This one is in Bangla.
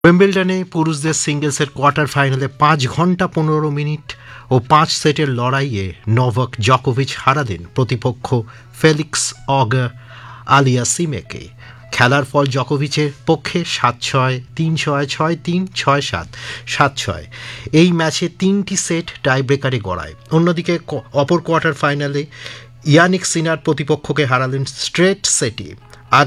উইম্বলডনে পুরুষদের সিঙ্গলসের কোয়ার্টার ফাইনালে 5 ঘন্টা 15 মিনিট ও 5 সেটের লড়াইয়ে নোভাক জকোভিচ হারালেন প্রতিপক্ষ ফেলিক্স অগার আলিয়াসিমেকে। খেলার ফল জকোভিচের পক্ষে 7-6, 3-6, 6-3, 6-7, 7-6। এই ম্যাচে 3টি সেট টাইব্রেকারে গড়ায়। অন্যদিকে অপর কোয়ার্টার ফাইনালে ইয়ানিক সিনার প্রতিপক্ষকে হারালেন স্ট্রেট সেটে